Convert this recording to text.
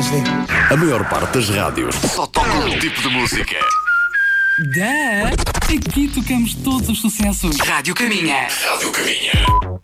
desliga. A maior parte das rádios só toca um tipo de música. Aqui tocamos todos os sucessos. Rádio Caminha. Rádio Caminha.